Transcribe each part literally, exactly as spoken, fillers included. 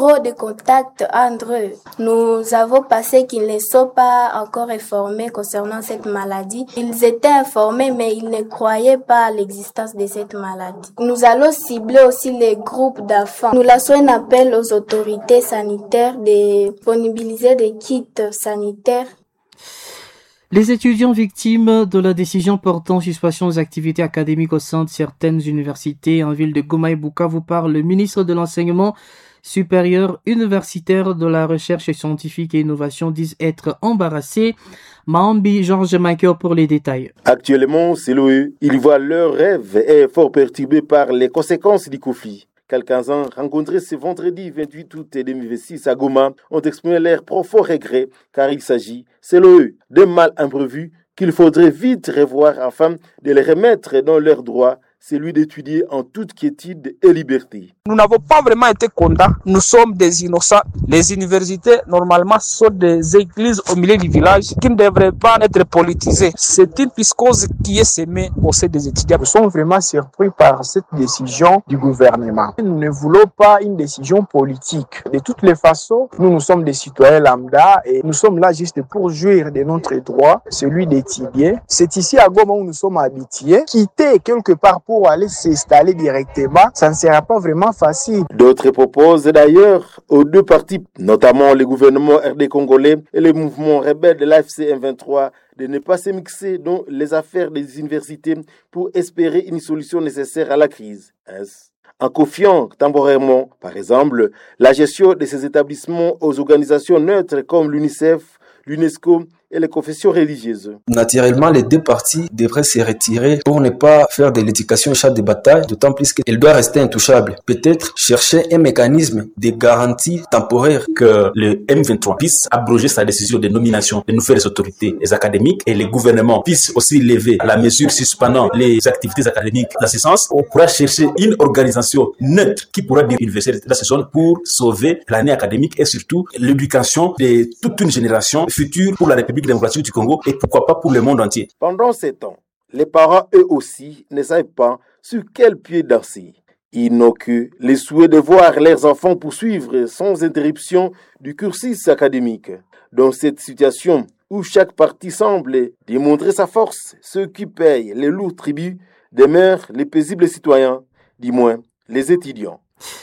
trop de contacts entre eux. Nous avons pensé qu'ils ne sont pas encore informés concernant cette maladie. Ils étaient informés, mais ils ne croyaient pas à l'existence de cette maladie. Nous allons cibler aussi les groupes d'enfants. Nous lançons un appel aux autorités sanitaires de disponibiliser des kits sanitaires. Les étudiants victimes de la décision portant suspension aux activités académiques au sein de certaines universités en ville de Goma et Bukavu par le ministre de l'Enseignement supérieur universitaire, de la recherche scientifique et innovation disent être embarrassés. Maambi Georges Maker pour les détails. Actuellement, selon eux, ils voient leur rêve est fort perturbé par les conséquences du conflit. Quelques-uns rencontrés ce vendredi vingt-huit août deux mille vingt-six à Goma ont exprimé leur profond regret car il s'agit, selon eux, d'un mal imprévu qu'il faudrait vite revoir afin de les remettre dans leurs droits, celui d'étudier en toute quiétude et liberté. Nous n'avons pas vraiment été contents, nous sommes des innocents. Les universités, normalement, sont des églises au milieu du village qui ne devraient pas être politisées. C'est une psychose qui est sémée au sein des étudiants. Nous sommes vraiment surpris par cette décision du gouvernement. Nous ne voulons pas une décision politique. De toutes les façons, nous, nous sommes des citoyens lambda et nous sommes là juste pour jouir de notre droit, celui d'étudier. C'est ici à Goma où nous sommes habitués. Quitter quelque part pour pour aller s'installer directement, ça ne sera pas vraiment facile. D'autres proposent d'ailleurs aux deux partis, notamment le gouvernement R D congolais et le mouvement rebelle de l'A F C M vingt-trois, de ne pas se mixer dans les affaires des universités pour espérer une solution nécessaire à la crise. En confiant temporairement, par exemple, la gestion de ces établissements aux organisations neutres comme l'UNICEF, l'UNESCO et les confessions religieuses. Naturellement, les deux parties devraient se retirer pour ne pas faire de l'éducation champ de bataille, d'autant plus qu'elle doit rester intouchable. Peut-être chercher un mécanisme de garantie temporaire que le M vingt-trois puisse abroger sa décision de nomination de nouvelles autorités académiques et le gouvernement puisse aussi lever la mesure suspendant les activités académiques. Dans ce sens, on pourra chercher une organisation neutre qui pourra dire université dans ce zone pour sauver l'année académique et surtout l'éducation de toute une génération future pour la République démocratique du Congo et pourquoi pas pour le monde entier. Pendant ces temps, les parents eux aussi ne savent pas sur quel pied danser. Ils n'ont que les souhaits de voir leurs enfants poursuivre sans interruption du cursus académique. Dans cette situation où chaque parti semble démontrer sa force, ceux qui payent les lourds tributs demeurent les paisibles citoyens, du moins les étudiants.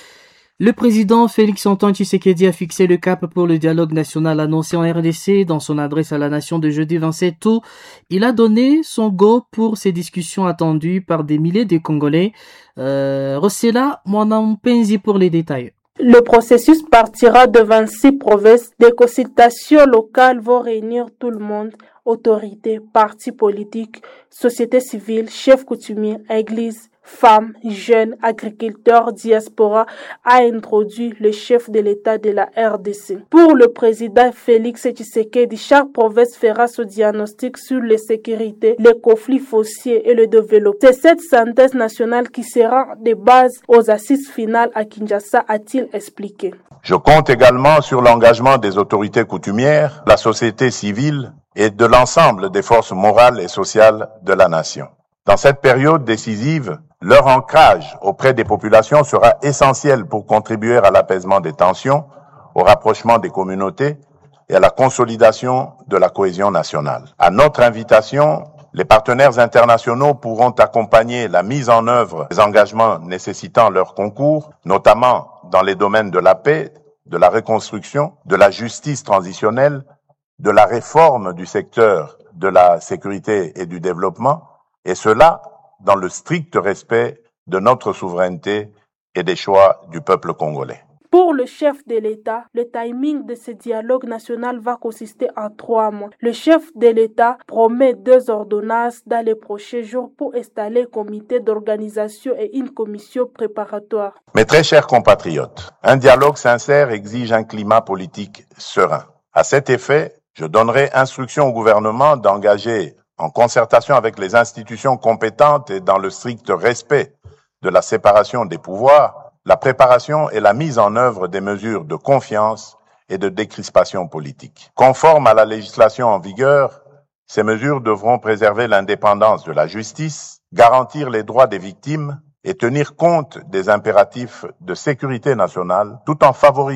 Le président Félix Antoine Tshisekedi a fixé le cap pour le dialogue national annoncé en R D C dans son adresse à la nation de jeudi vingt-sept août. Il a donné son go pour ces discussions attendues par des milliers de Congolais. Euh, Rossella Mwanampenzi pour les détails. Le processus partira de vingt-six provinces. Des consultations locales vont réunir tout le monde, autorités, partis politiques, société civile, chefs coutumiers, églises, femmes, jeunes, agriculteurs, diaspora, a introduit le chef de l'État de la R D C. Pour le président Félix Tshisekedi, chaque province fera ce diagnostic sur les sécurités, les conflits fonciers et le développement. C'est cette synthèse nationale qui sera de base aux assises finales à Kinshasa, a-t-il expliqué. Je compte également sur l'engagement des autorités coutumières, la société civile et de l'ensemble des forces morales et sociales de la nation. Dans cette période décisive, leur ancrage auprès des populations sera essentiel pour contribuer à l'apaisement des tensions, au rapprochement des communautés et à la consolidation de la cohésion nationale. À notre invitation, les partenaires internationaux pourront accompagner la mise en œuvre des engagements nécessitant leur concours, notamment dans les domaines de la paix, de la reconstruction, de la justice transitionnelle, de la réforme du secteur de la sécurité et du développement, et cela dans le strict respect de notre souveraineté et des choix du peuple congolais. Pour le chef de l'État, le timing de ce dialogue national va consister en trois mois. Le chef de l'État promet deux ordonnances dans les prochains jours pour installer un comité d'organisation et une commission préparatoire. Mes très chers compatriotes, un dialogue sincère exige un climat politique serein. À cet effet, je donnerai instruction au gouvernement d'engager en concertation avec les institutions compétentes et dans le strict respect de la séparation des pouvoirs, la préparation et la mise en œuvre des mesures de confiance et de décrispation politique. Conformes à la législation en vigueur, ces mesures devront préserver l'indépendance de la justice, garantir les droits des victimes et tenir compte des impératifs de sécurité nationale, tout en favorisant